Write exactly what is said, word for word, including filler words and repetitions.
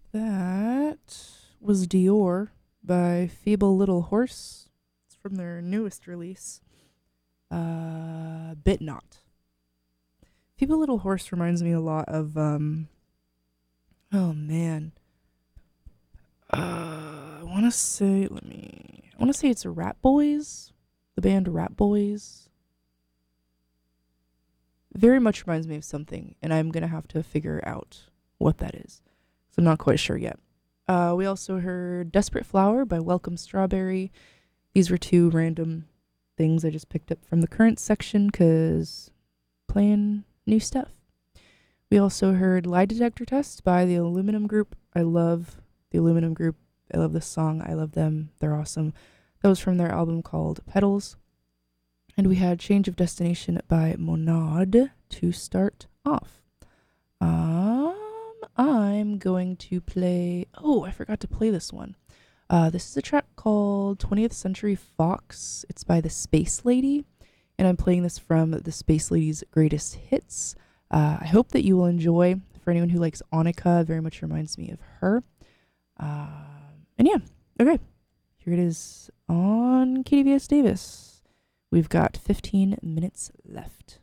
That was Dior by Feeble Little Horse. It's from their newest release, uh, Bit Not. Feeble Little Horse reminds me a lot of, um, oh man. Uh, I want to say, let me, I want to say it's Rat Boys, the band Rat Boys. Very much reminds me of something, and I'm going to have to figure out what that is. So I'm not quite sure yet. Uh, we also heard Desperate Flower by Welcome Strawberry. These were two random things I just picked up from the current section because playing new stuff. We also heard Lie Detector Test by the Aluminum Group. I love the Aluminum Group. I love this song. I love them. They're awesome. That was from their album called Petals. And we had Change of Destination by Monad to start off. Um, I'm going to play... Oh, I forgot to play this one. Uh, this is a track called twentieth Century Fox. It's by the Space Lady. And I'm playing this from the Space Lady's Greatest Hits. Uh, I hope that you will enjoy. For anyone who likes Annika, very much reminds me of her. Uh, and yeah, okay. Here it is on K D V S Davis. We've got fifteen minutes left.